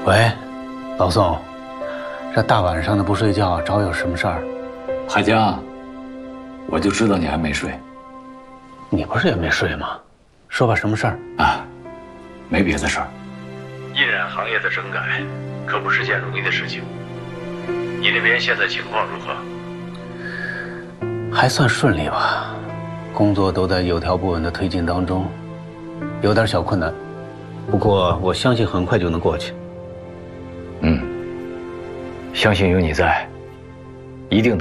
喂，老宋，这大晚上的不睡觉，找我有什么事儿？ 海江，我就知道你还没睡。 你不是也没睡吗？说吧，什么事儿？ 啊，没别的事儿。 印染行业的整改，可不是件容易的事情。你那边现在情况如何？ 还算顺利吧，工作都在有条不紊的推进当中，有点小困难，不过我相信很快就能过去。 相信有你在，一定